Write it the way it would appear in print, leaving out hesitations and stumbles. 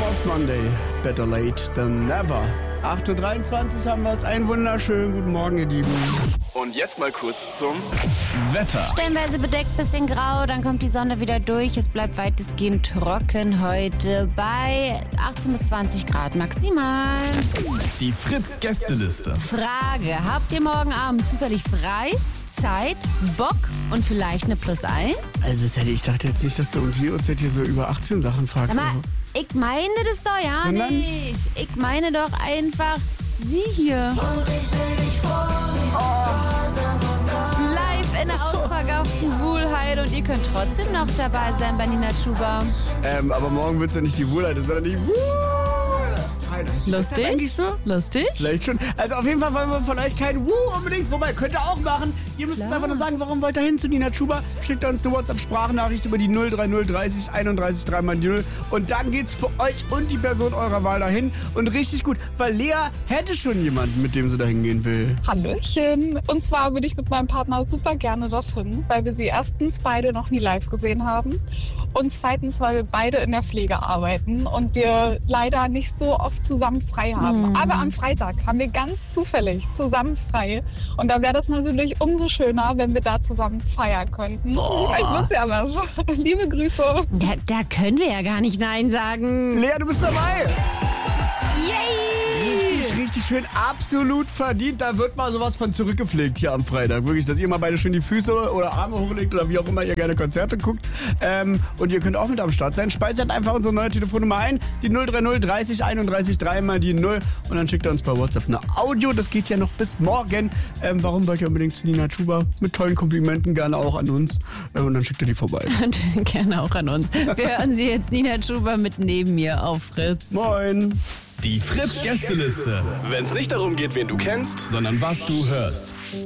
Lost Monday, better late than never. 8.23 Uhr haben wir es. Einen wunderschönen guten Morgen, ihr Lieben. Und jetzt mal kurz zum Wetter. Stellenweise bedeckt, bisschen grau, dann kommt die Sonne wieder durch. Es bleibt weitestgehend trocken heute bei 18 bis 20 Grad maximal. Die Fritz-Gästeliste. Frage, habt ihr morgen Abend zufällig frei, Zeit, Bock und vielleicht eine +1? Also ich dachte jetzt nicht, dass du um die Uhrzeit hier so über 18 Sachen fragst. Sag mal, ich meine das doch ja Sondern? nicht. Ich meine doch einfach sie hier. Live in der ausverkauften Wuhlheide und ihr könnt trotzdem noch dabei sein bei Nina Chuba. Aber morgen wird es ja nicht die Wohlheit, sondern die Ist das eigentlich so? Lustig? Vielleicht schon. Also auf jeden Fall wollen wir von euch kein unbedingt, wobei, könnt ihr auch machen. Ihr müsst uns einfach nur sagen, warum wollt ihr hin zu Nina Chuba? Schickt uns eine WhatsApp-Sprachnachricht über die 030 30 31 3 mal 0 und dann geht's für euch und die Person eurer Wahl dahin. Und richtig gut, weil Lea hätte schon jemanden, mit dem sie dahin gehen will. Hallöchen. Und zwar würde ich mit meinem Partner super gerne dorthin, weil wir sie erstens beide noch nie live gesehen haben und zweitens, weil wir beide in der Pflege arbeiten und wir leider nicht so oft zusammen frei haben. Aber am Freitag haben wir ganz zufällig zusammen frei und da wäre das natürlich umso schöner, wenn wir da zusammen feiern könnten. Vielleicht wird's ja was. Liebe Grüße. Da können wir ja gar nicht Nein sagen. Lea, du bist dabei! Yay! Richtig schön, absolut verdient. Da wird mal sowas von zurückgepflegt hier am Freitag. Wirklich, dass ihr mal beide schön die Füße oder Arme hochlegt oder wie auch immer ihr gerne Konzerte guckt. Und ihr könnt auch mit am Start sein. Speichert einfach unsere neue Telefonnummer ein. Die 030 30 31 3 mal die 0. Und dann schickt ihr uns bei WhatsApp eine Audio. Das geht ja noch bis morgen. Warum wollt ihr unbedingt zu Nina Chuba? Mit tollen Komplimenten gerne auch an uns. Und dann schickt ihr die vorbei. Und gerne auch an uns. Wir hören sie jetzt, Nina Chuba, mit Neben mir auf Fritz. Moin. Die Fritz-Gästeliste. Wenn es nicht darum geht, wen du kennst, sondern was du hörst.